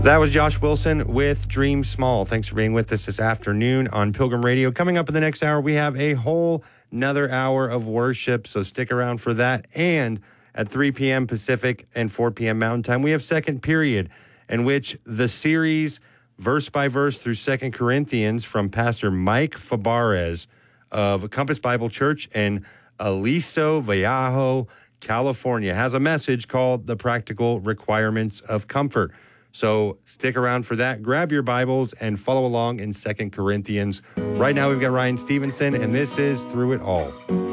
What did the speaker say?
That was Josh Wilson with Dream Small. Thanks for being with us this afternoon on Pilgrim Radio. Coming up in the next hour, we have a whole another hour of worship, so stick around for that. And at 3 p.m. Pacific and 4 p.m. Mountain Time, we have Second Period, in which the series, verse by verse through 2 Corinthians, from Pastor Mike Fabarez of Compass Bible Church in Aliso, Vallejo, California, has a message called The Practical Requirements of Comfort. So stick around for that. Grab your Bibles and follow along in 2 Corinthians. Right now we've got Ryan Stevenson, and this is Through It All.